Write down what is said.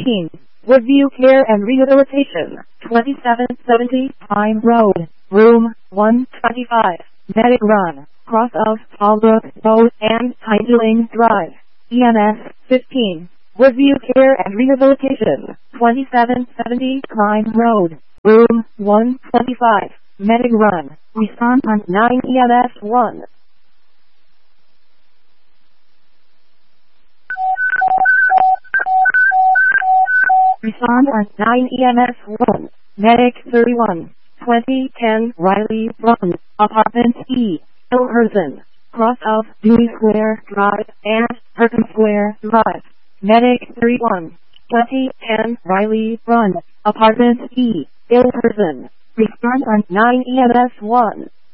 15. Woodview Care and Rehabilitation, 2770 Pine Road, Room 125, Medic Run, cross of Fallbrook Road and Tydling Drive, EMS 15. Woodview Care and Rehabilitation, 2770 Pine Road, Room 125, Medic Run, respond on 9 EMS 1. Respond on 9 EMS 1, Medic 31, 2010 Riley Run, Apartment E, Ilherson, cross of Dewey Square Drive and Perkin Square Drive, Medic 31, 2010 Riley Run, Apartment E, Ilherson, respond on 9 EMS 1.